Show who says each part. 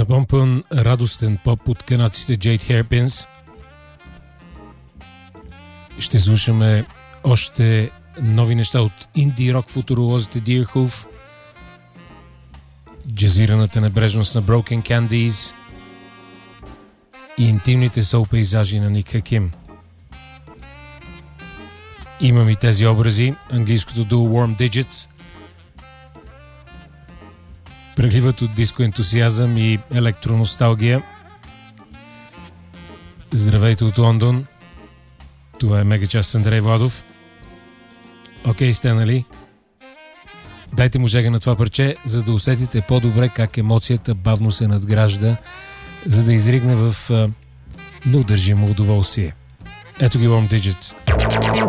Speaker 1: Напомпан радостен поп от канадците Jade Hairpins. Ще слушаме още нови неща от инди-рок футуролозите Dear Hoof, джазираната небрежност на Broken Candies и интимните сол пейзажи на Ник Хаким. Имам и тези образи, английското дуо Warm Digits, преливат от диско ентусиазъм и електроносталгия. Здравейте от Лондон. Това е Мегачас с Андрей Владов. Окей, сте, нали? Дайте му жега на това парче, за да усетите по-добре как емоцията бавно се надгражда, за да изригне в неудържимо удоволствие. Ето ги Warm Digits.